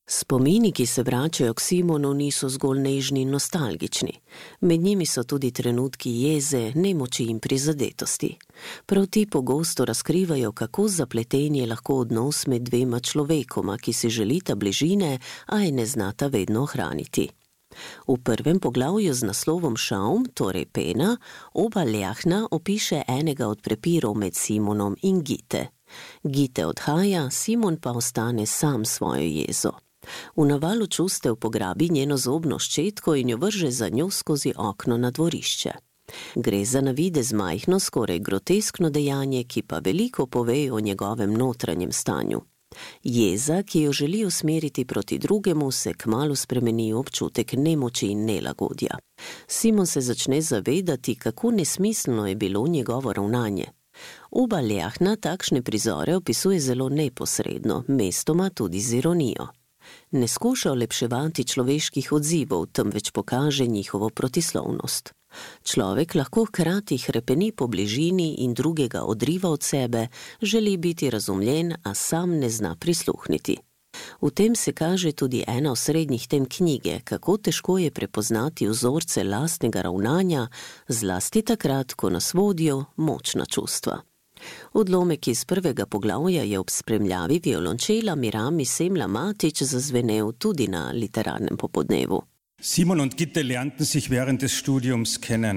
Spomini, ki se vračajo k Simonu, niso zgolj nežni in nostalgični. Med njimi so tudi trenutki jeze, nemoči in prizadetosti. Prav ti pogosto razkrivajo, kako zapleten je lahko odnos med dvema človekoma, ki si želita bližine, a je ne znata vedno ohraniti. V prvem poglavju z naslovom Šaum, torej pena, Oba Ljahna opiše enega od prepirov med Simonom in Gite. Gite odhaja, Simon pa ostane sam svojo jezo. V navalu čustev pograbi njeno zobno ščetko in jo vrže za njo skozi okno na dvorišče. Gre za navidez majhno, skoraj groteskno dejanje, ki pa veliko pove o njegovem notranjem stanju. Jeza, ki jo želi usmeriti proti drugemu, se kmalu spremeni v občutek nemoči in nelagodja. Simon se začne zavedati, kako nesmiselno je bilo njegovo ravnanje. Oba Ljahna takšne prizore opisuje zelo neposredno, mestoma tudi z ironijo. Ne skuša olepševati človeških odzivov, temveč pokaže njihovo protislovnost. Človek lahko hkrati hrepeni po bližini in drugega odriva od sebe, želi biti razumljen, a sam ne zna prisluhniti. V tem se kaže tudi ena osrednjih tem knjige, kako težko je prepoznati vzorce lastnega ravnanja, zlasti takrat, ko nas vodijo močna čustva. Odlomek iz prvega poglavja je ob spremljavi violončela Mirami Semlja-Matić zazvenel tudi na literarnem popodnevu. Simon und Gitte lernten sich während des Studiums kennen.